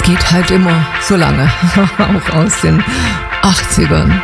geht halt immer so lange, auch aus den 80ern.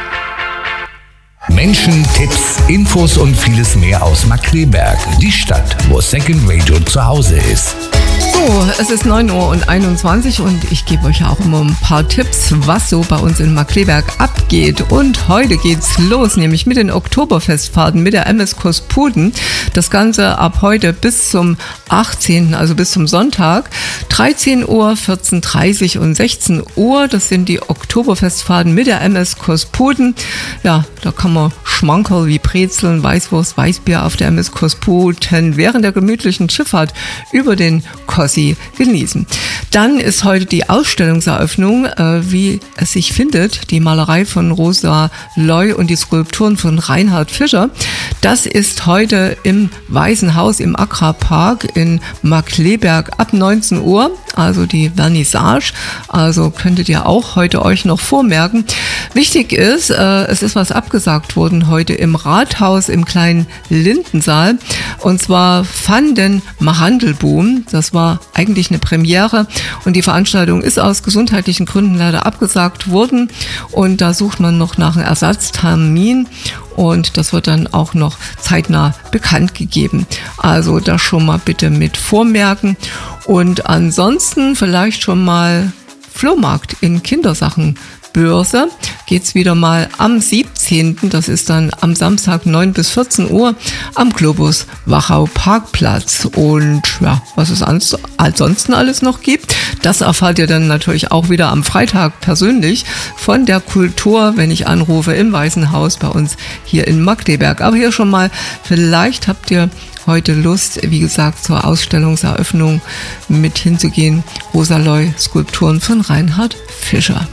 Menschen, Tipps, Infos und vieles mehr aus Markkleeberg, die Stadt, wo Second Radio zu Hause ist. So, es ist 9:21 Uhr und ich gebe euch auch immer ein paar Tipps, was so bei uns in Markkleeberg abgeht. Und heute geht's los, nämlich mit den Oktoberfestfahrten mit der MS Kosputen. Das Ganze ab heute bis zum 18., also bis zum Sonntag. 13 Uhr, 14:30 und 16 Uhr. Das sind die Oktoberfestfahrten mit der MS Kosputen. Ja, da kann man Schmankerl wie Brezeln, Weißwurst, Weißbier auf der MS Kosputen während der gemütlichen Schifffahrt über den Kossi genießen. Dann ist heute die Ausstellungseröffnung, wie es sich findet, die Malerei von Rosa Loy und die Skulpturen von Reinhard Fischer. Das ist heute im Weißen Haus im Agrarpark in Markkleeberg ab 19 Uhr, also die Vernissage. Also könntet ihr auch heute euch noch vormerken. Wichtig ist, es ist was abgesagt worden heute im Rathaus im kleinen Lindensaal, und zwar Van den Mahandelboom. Das war eigentlich eine Premiere und die Veranstaltung ist aus gesundheitlichen Gründen leider abgesagt worden und da sucht man noch nach einem Ersatztermin und das wird dann auch noch zeitnah bekannt gegeben. Also das schon mal bitte mit vormerken und ansonsten vielleicht schon mal Flohmarkt in Kindersachenbörse geht's wieder mal am 17., das ist dann am Samstag 9 bis 14 Uhr am Globus Wachau Parkplatz. Und ja, was es ansonsten alles noch gibt, das erfahrt ihr dann natürlich auch wieder am Freitag persönlich von der Kultur, wenn ich anrufe im Weißen Haus bei uns hier in Markkleeberg. Aber hier schon mal, vielleicht habt ihr heute Lust, wie gesagt, zur Ausstellungseröffnung mit hinzugehen. Rosa Loy, Skulpturen von Reinhard Fischer.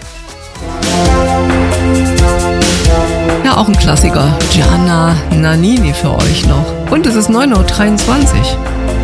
Ja, auch ein Klassiker. Gianna Nannini für euch noch. Und es ist 9:23 Uhr.